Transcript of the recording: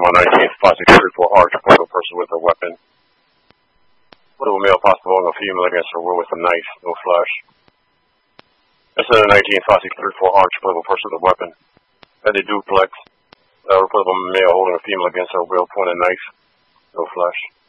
on 19th, 5634 Arch, reputable person with a weapon. Reputable male possible holding a female against her will with a knife, no flash. SN 19th, 5634 Arch, reputable person with a weapon. At the duplex, reputable male holding a female against her will, pointing a knife, no flash.